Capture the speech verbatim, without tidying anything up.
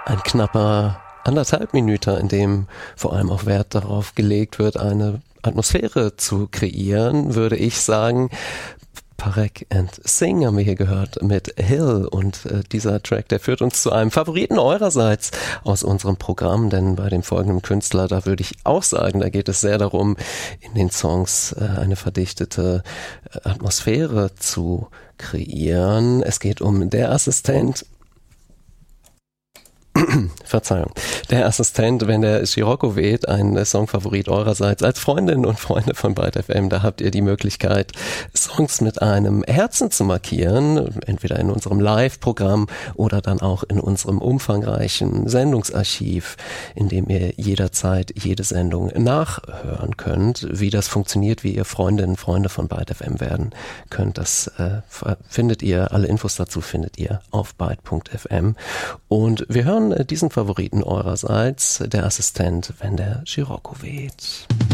Ein knapper anderthalb Minuten, in dem vor allem auch Wert darauf gelegt wird, eine Atmosphäre zu kreieren, würde ich sagen. Parek and Sing haben wir hier gehört mit Hill, und äh, dieser Track, der führt uns zu einem Favoriten eurerseits aus unserem Programm, denn bei dem folgenden Künstler, da würde ich auch sagen, da geht es sehr darum, in den Songs äh, eine verdichtete äh, Atmosphäre zu kreieren. Es geht um Der Assistent. Verzeihung. Der Assistent, wenn der Scirocco weht, ein Songfavorit eurerseits. Als Freundinnen und Freunde von Byte F M, da habt ihr die Möglichkeit, Songs mit einem Herzen zu markieren, entweder in unserem Live-Programm oder dann auch in unserem umfangreichen Sendungsarchiv, in dem ihr jederzeit jede Sendung nachhören könnt. Wie das funktioniert, wie ihr Freundinnen und Freunde von Byte F M werden könnt, das äh, findet ihr, alle Infos dazu findet ihr auf byte punkt f m. Und wir hören diesen Favoriten eurerseits, Der Assistent, wenn der Scirocco weht.